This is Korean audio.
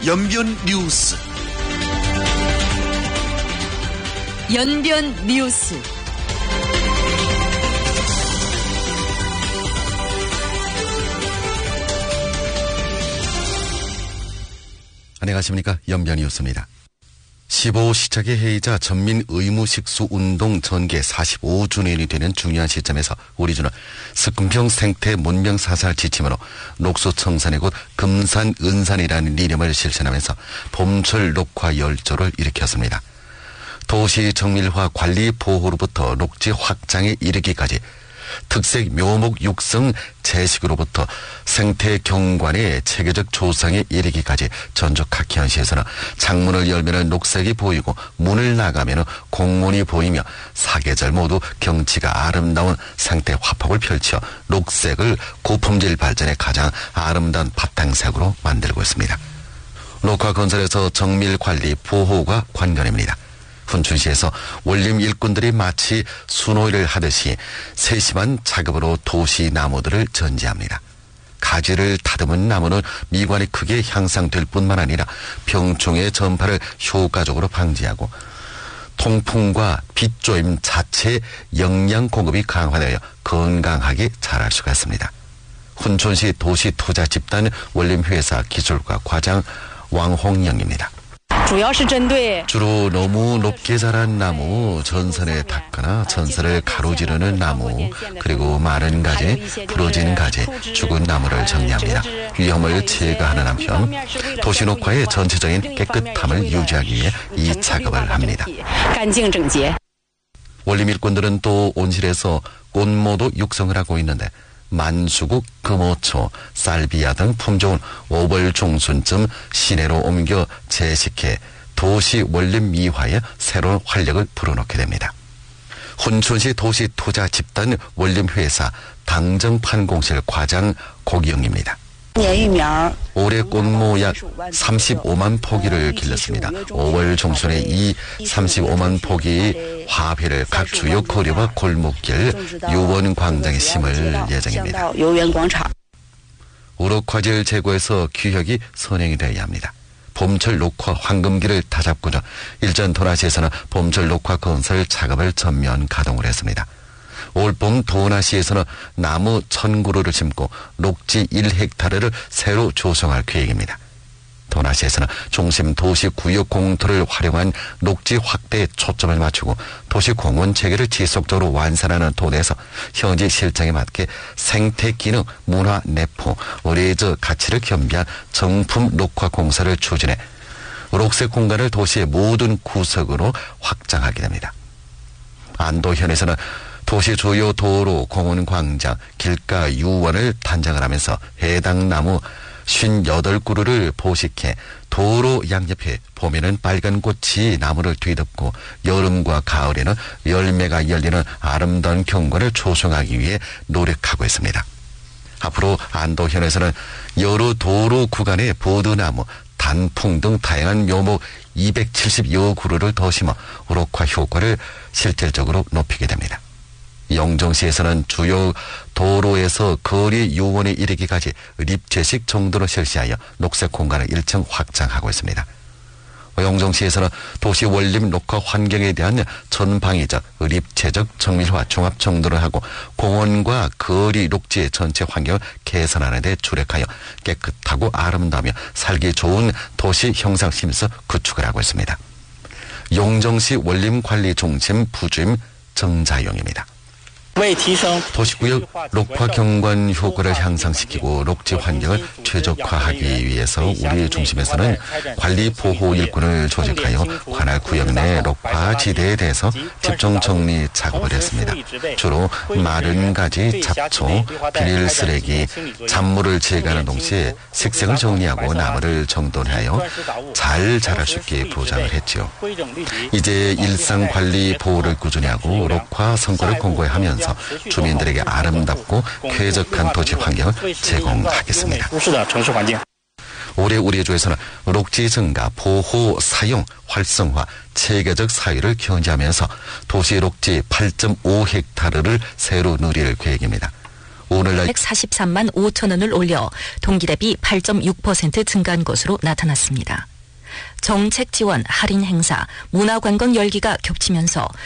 연변 뉴스. 연변 뉴스. 안녕하십니까. 연변 뉴스입니다. 15 시작의 해이자 전민 의무식수 운동 전개 45주년이 되는 중요한 시점에서 우리 주는 스금평 생태 문명 사살 지침으로 녹수 청산의 곳 금산 은산이라는 이름을 실천하면서 봄철 녹화 열조를 일으켰습니다. 도시 정밀화 관리 보호로부터 녹지 확장에 이르기까지 특색 묘목 육성 재식으로부터 생태 경관의 체계적 조성에 이르기까지 전주 각현시에서는 창문을 열면 녹색이 보이고 문을 나가면 공문이 보이며 사계절 모두 경치가 아름다운 생태 화폭을 펼쳐 녹색을 고품질 발전의 가장 아름다운 바탕색으로 만들고 있습니다. 녹화 건설에서 정밀 관리 보호가 관건입니다. 훈춘시에서 원림 일꾼들이 마치 수노일을 하듯이 세심한 작업으로 도시 나무들을 전지합니다. 가지를 다듬은 나무는 미관이 크게 향상될 뿐만 아니라 병충해 전파를 효과적으로 방지하고 통풍과 빛조임 자체의 영양 공급이 강화되어 건강하게 자랄 수가 있습니다. 훈춘시 도시투자집단 원림회사 기술과 과장 왕홍영입니다. 주로 너무 높게 자란 나무, 전선에 닿거나 전선을 가로지르는 나무, 그리고 마른 가지, 부러진 가지, 죽은 나무를 정리합니다. 위험을 제거하는 한편 도시녹화의 전체적인 깨끗함을 유지하기 위해 이 작업을 합니다. 원림 일꾼들은 또 온실에서 꽃모도 육성을 하고 있는데 만수국, 금오초, 살비아 등 품종은 5월 중순쯤 시내로 옮겨 재식해 도시 원림 미화에 새로운 활력을 불어넣게 됩니다. 훈춘시 도시투자집단 원림회사 당정판공실 과장 고기영입니다. 올해 꽃모 약 35만 포기를 길렀습니다. 5월 중순에 이 35만 포기 화폐를 각 주요 거리와 골목길, 유원광장에 심을 예정입니다. 우럭화질 제거에서 규격이 선행이 되어야 합니다. 봄철 녹화 황금기를 다잡고자 일전 도나시에서는 봄철 녹화 건설 작업을 전면 가동을 했습니다. 올봄 도나시에서는 나무 1000그루를 심고 녹지 1헥타르를 새로 조성할 계획입니다. 도나시에서는 중심 도시구역 공터를 활용한 녹지 확대에 초점을 맞추고 도시공원 체계를 지속적으로 완善하는 도내에서 현지 실정에 맞게 생태기능, 문화 내포, 의례적 가치를 겸비한 정품 녹화 공사를 추진해 녹색 공간을 도시의 모든 구석으로 확장하게 됩니다. 안도현에서는 도시 주요 도로, 공원 광장, 길가 유원을 단장을 하면서 해당 나무 58그루를 보식해 도로 양옆에 봄에는 빨간 꽃이 나무를 뒤덮고 여름과 가을에는 열매가 열리는 아름다운 경관을 조성하기 위해 노력하고 있습니다. 앞으로 안도현에서는 여러 도로 구간에 보드나무, 단풍 등 다양한 묘목 270여 그루를 더 심어 우럭화 효과를 실질적으로 높이게 됩니다. 영종시에서는 주요 도로에서 거리 요원에 이르기까지 립재식 정도로 실시하여 녹색 공간을 1층 확장하고 있습니다. 영종시에서는 도시 원림 녹화 환경에 대한 전방위적, 립체적 정밀화 종합 정도를 하고 공원과 거리 녹지의 전체 환경을 개선하는 데 주력하여 깨끗하고 아름다우며 살기 좋은 도시 형상 심서 구축을 하고 있습니다. 영종시 원림관리중심 부주임 정자용입니다. 도시구역 녹화 경관 효과를 향상시키고 녹지 환경을 최적화하기 위해서 우리 중심에서는 관리 보호 일꾼을 조직하여 관할 구역 내 녹화 지대에 대해서 집중 정리 작업을 했습니다. 주로 마른 가지, 잡초, 비닐 쓰레기, 잔물을 제거하는 동시에 색색을 정리하고 나무를 정돈하여 잘 자랄 수 있게 보장을 했지요. 이제 일상 관리 보호를 꾸준히 하고 녹화 성과를 공고하면서 주민들에게 아름답고 쾌적한 도시 환경을 제공하겠습니다. 올해 우리 주에서는 녹지 증가, 보호, 사용, 활성화, 체계적 사유를 견지하면서 도시 녹지 8.5헥타르를 새로 누릴 계획입니다. 오늘날 143만 5천 원을 올려 동기 대비 8.6% 증가한 것으로 나타났습니다. 정책 지원, 할인 행사, 문화관광 열기가 겹치면서